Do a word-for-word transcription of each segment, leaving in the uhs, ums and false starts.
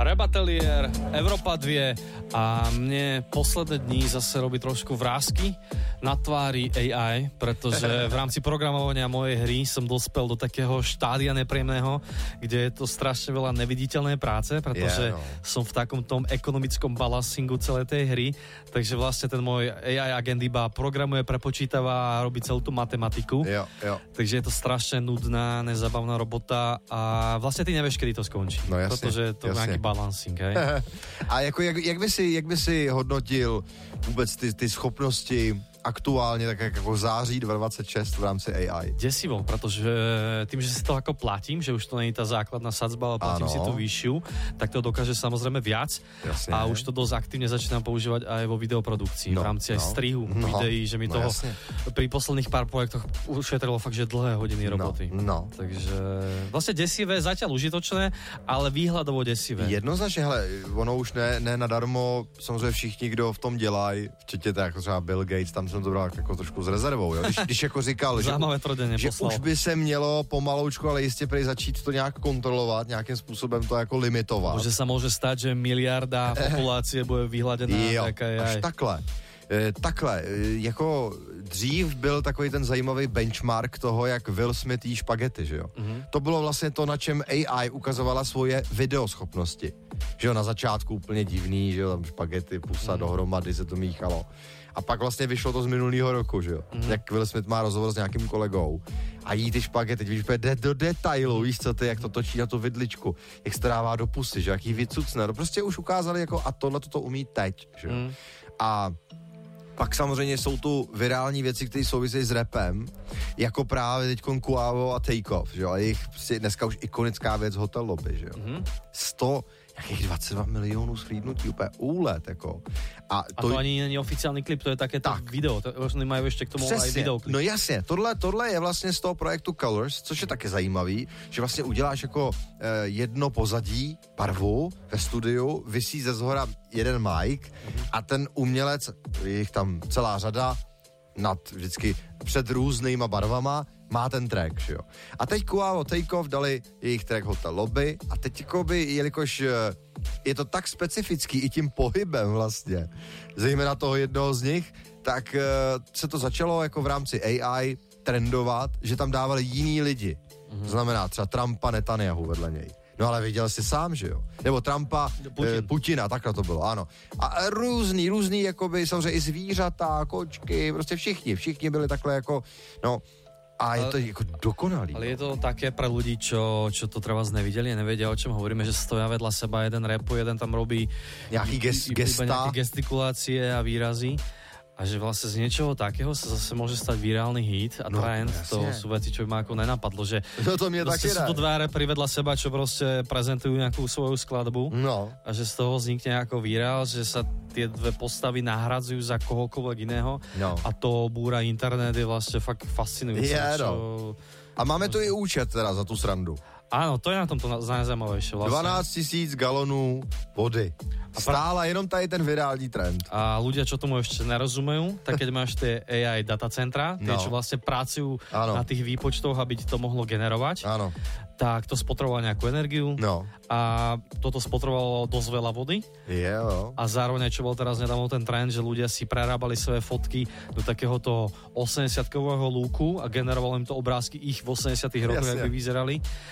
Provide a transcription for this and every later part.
Rebatelier, Európa dva a mne posledné dní zase robí trošku vrásky na tvári á í, pretože v rámci programovania mojej hry som dospel do takého štádia nepríjemného, kde je to strašne veľa neviditeľnej práce, pretože yeah, no. som v takom tom ekonomickom balancingu celej tej hry, takže vlastne ten môj á í agent iba programuje, prepočítava a robí celú tú matematiku. Jo, jo. Takže je to strašne nudná, nezabavná robota a vlastne ty nevieš, kedy to skončí. No jasne, protože je to jasne. nejaký balancing, hej? A jako, jak, jak, by si, jak by si hodnotil vůbec ty, ty schopnosti aktuálně, tak jako září dva tisíce dvacet šest v rámci á í? Desivo, protože tým, že si to ako platím, že už to není tá základná sadzba, ale platím ano. si tú vyššiu, tak to dokáže samozrejme viac. Jasne. A už to dosť aktívne začínam používať aj vo videoprodukcii, no, v rámci aj no. strihu no. videí, že mi no, toho jasne. pri posledných pár projektoch ušetrilo fakt, že dlhé hodiny roboty. No, no. Takže vlastne desivé, zatiaľ užitočné, ale výhľadovo desivé. Jednoznačně, hele, ono už ne, ne nadarmo, samozřejmě všichni, kdo v tom dělají, včetně tak jako třeba Bill Gates, tam jsem to bral jako trošku s rezervou, jo? Když, když jako říkal, že, že už by se mělo pomaloučku, ale jistě prej začít to nějak kontrolovat, nějakým způsobem to jako limitovat. Může se může stát, že miliarda populácie bude vyhladená. Jo, až takhle. E, takhle, e, jako dřív byl takový ten zajímavý benchmark toho, jak Will Smith jí špagety, že jo. Mm-hmm. To bylo vlastně to, na čem á í ukazovala svoje videoschopnosti. Že jo, na začátku úplně divný, že jo, tam špagety, pusa mm-hmm. dohromady se to míchalo. A pak vlastně vyšlo to z minulého roku, že jo. Mm-hmm. Jak Will Smith má rozhovor s nějakým kolegou a jí ty špagety, víš, jde do detailu, víš co ty, jak to točí na tu vidličku, jak se to dává do pusy, že jak jí vycucne. No prostě už ukázali jako a tohle to umí teď, že jo. Mm. A pak samozřejmě jsou tu virální věci, které souvisejí s rapem, jako právě teďkon Kuavo a Takeoff, že jo, a jejich prostě dneska už ikonická věc Hotel Lobby, že jo. Mm-hmm. sto, jakých dvacet dva milionů slídnutí, úplně úlet, jako. A to, a to ani není oficiální klip, to je také tak. To video, to oni mají ještě k tomu Přesně. aj videoklip. No jasně, tohle, tohle je vlastně z toho projektu Colors, což je také zajímavý, že vlastně uděláš jako eh, jedno pozadí, barvu ve studiu, visí ze zhora jeden mic mm-hmm. a ten umělec, je jich tam celá řada, nad vždycky před různýma barvama, má ten track, že jo. A teď Kuavo Takeoff dali jejich track Hotel Lobby a teď jakoby, jelikož je to tak specifický i tím pohybem vlastně, zejména toho jednoho z nich, tak uh, se to začalo jako v rámci á í trendovat, že tam dávali jiní lidi. Mm-hmm. To znamená třeba Trumpa, Netanyahu vedle něj. No ale viděl jsi sám, že jo? Nebo Trumpa, Putin. Eh, Putina, takhle to bylo, ano. A různý, různý, jakoby, samozřejmě i zvířata, kočky, prostě všichni, všichni byli takhle jako, no, a je to jako dokonalý. Ale je to také pre ľudí, čo, čo to treba nevideli, nevedia, o čom hovoríme, že stoja vedľa seba, jeden rapuje, jeden tam robí nejaký ges, gesta, nejaké gestikulácie a výrazy. A že vlastne z niečoho takého sa zase môže stať virálny hit a no, trend, jasne. To sú veci, čo by ma ako nenapadlo, že no to mne také sú to dva raperi vedľa seba, čo proste prezentujú nejakú svoju skladbu no. a že z toho vznikne ako virál, že sa tie dve postavy nahradzujú za kohokoľvek iného no. a to búra internet je vlastne fakt fascinujúce. Je, čo... no. A máme tu i účet teda za tú srandu. Áno, to je na tom to najzajímavější vlastne. dvanásť tisíc galonů vody. Stála jenom tady ten virální trend. A ľudia, čo tomu ešte nerozumejú, tak keď máš tie á í datacentra, tie, no. čo vlastne pracujú ano. na tých výpočtoch, aby ti to mohlo generovať, ano. tak to spotrebovalo nejakú energiu no. a toto spotrebovalo dosť veľa vody. Jo. A zároveň, čo bol teraz nedávno ten trend, že ľudia si prerábali svoje fotky do takéhoto osemdesiatkového lúku a generovalo im to obrázky ich v osemdesiatych rokoch, jak by vyzerali.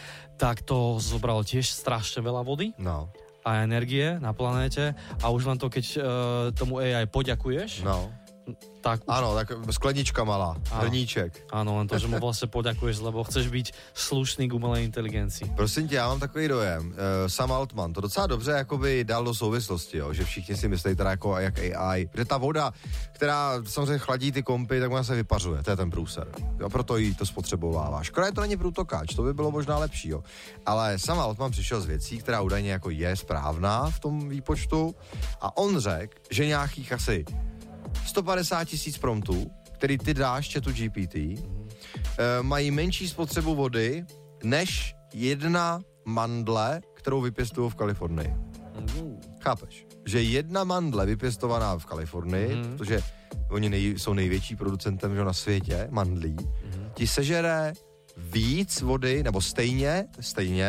Tak to zobralo tiež strašne veľa vody no. a energie na planéte a už len to, keď uh, tomu á í poďakuješ, no. tak... Áno, tak sklenička malá, hrníček. Áno, len to, že mu vlastne poďakuješ, lebo chceš byť slušný k umelej inteligencii. Prosím tě, já mám takový dojem. Uh, Sam Altman to docela dobře jakoby dal do souvislosti, jo, že všichni si myslí teda jako jak á í, že ta voda, která samozřejmě chladí ty kompy, tak ona se vypařuje, to je ten průser. Jo, proto jí to spotřebovává. Škoda, to není průtokáč, to by bylo možná lepší, jo. Ale Sam Altman přišel z věcí, která údajně jako je správná v tom výpočtu a on řekl, že nějakých asi sto padesát tisíc promptů, který ty dáš chatu G P T, mm. e, mají menší spotřebu vody než jedna mandle, kterou vypěstují v Kalifornii. Mm. Chápeš? Že jedna mandle vypěstovaná v Kalifornii, mm. protože oni nej, jsou největší producentem že, na světě, mandlí, mm. ti sežere víc vody, nebo stejně, stejně,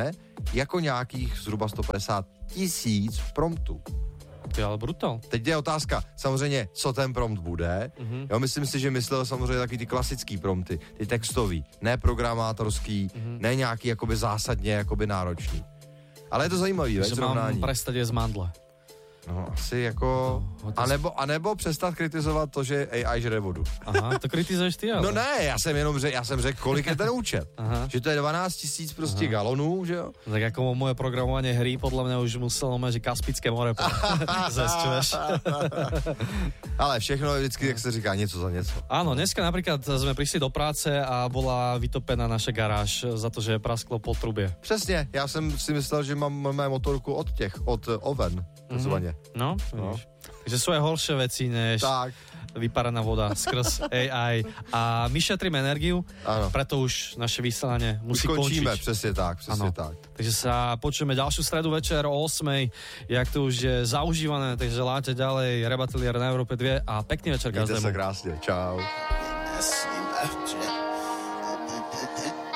jako nějakých zhruba sto padesát tisíc promptů. Ty ale brutál. Teď je otázka, samozřejmě, co ten prompt bude. Mm-hmm. Já myslím si, že myslel samozřejmě taky ty klasický prompty, ty textový, ne programátorský, mm-hmm. ne nějaký jakoby zásadně jakoby náročný. Ale je to zajímavý, veď, Že srovnání. mám prestať jesť mandle. No, asi jako... No, a, nebo, a nebo přestat kritizovat to, že A I žere vodu. Aha, to kritizuješ ty, ale... No ne, já jsem jenom řekl, já jsem řekl, kolik je ten účet. Aha. Že to je dvanásť tisíc prostě Aha. galonů, že jo? Tak jako moje programovanie hry, podle mě už muselo mít, že Kaspické more zesčuješ. Ale všechno je vždycky, jak se říká, něco za něco. Áno, dneska napríklad sme prišli do práce a bola vytopená naša garáž za to, že prasklo potrubie. Přesně, já jsem si myslel, že mám mé motorku od těch, od Oven, takzvaně. Mm-hmm. No, no. Takže sú aj horšie veci, než tak. vyparaná voda skrz A I. A my šetríme energiu, ano. preto už naše vysielanie musí už končíme, končiť. přesně tak, přesně ano. tak. Takže sa počujeme ďalšiu stredu večer o ôsmej, jak to už je zaužívané, takže láte ďalej Rebatelier na Európe dva a pekný večer každému. Mějte se krásně, čau.